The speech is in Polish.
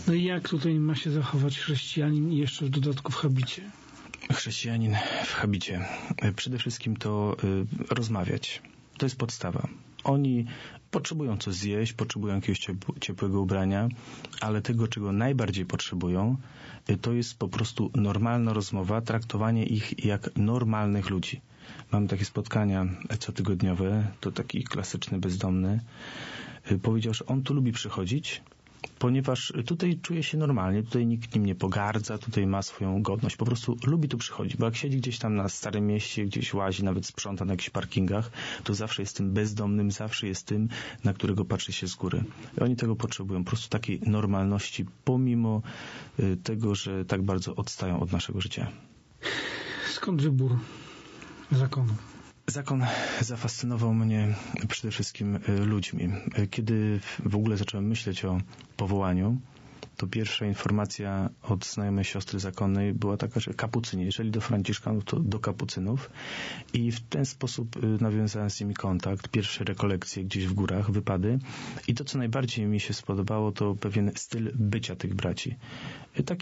No i jak tutaj ma się zachować chrześcijanin i jeszcze w dodatku w habicie? Chrześcijanin w habicie. Przede wszystkim to rozmawiać. To jest podstawa. Oni potrzebują coś zjeść, potrzebują jakiegoś ciepłego ubrania, ale tego, czego najbardziej potrzebują, to jest po prostu normalna rozmowa, traktowanie ich jak normalnych ludzi. Mam takie spotkania cotygodniowe, to taki klasyczny bezdomny powiedział, że on tu lubi przychodzić, ponieważ tutaj czuje się normalnie, tutaj nikt nim nie pogardza, tutaj ma swoją godność, po prostu lubi tu przychodzić, bo jak siedzi gdzieś tam na Starym Mieście, gdzieś łazi, nawet sprząta na jakichś parkingach, to zawsze jest tym bezdomnym, zawsze jest tym, na którego patrzy się z góry. I oni tego potrzebują, po prostu takiej normalności, pomimo tego, że tak bardzo odstają od naszego życia. Skąd wybór zakonu? Zakon zafascynował mnie przede wszystkim ludźmi. Kiedy w ogóle zacząłem myśleć o powołaniu, to pierwsza informacja od znajomej siostry zakonnej była taka, że kapucyni. Jeżeli do franciszkanów, to do kapucynów. I w ten sposób nawiązałem z nimi kontakt. Pierwsze rekolekcje gdzieś w górach, wypady. I to, co najbardziej mi się spodobało, to pewien styl bycia tych braci. Taki